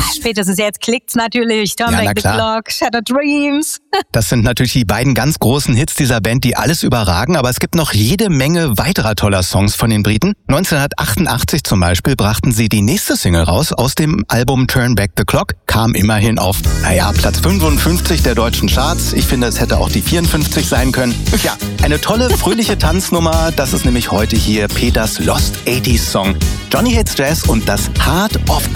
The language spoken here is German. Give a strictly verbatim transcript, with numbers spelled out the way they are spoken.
spätestens jetzt klickt's natürlich. Turn Ja, na Back the klar. Clock, Shattered Dreams. Das sind natürlich die beiden ganz großen Hits dieser Band, die alles überragen, aber es gibt noch jede Menge weiterer toller Songs von den Briten. neunzehnhundertachtundachtzig zum Beispiel brachten sie die nächste Single raus aus dem Album Turn Back the Clock, kam immerhin auf, naja, Platz fünfundfünfzig der deutschen Charts. Ich finde, es hätte auch die vierundfünfzig sein können. Ja, eine tolle, fröhliche Tanznummer, das ist nämlich heute hier Peters Lost achtziger Song. Johnny Hates Jazz und das Heart of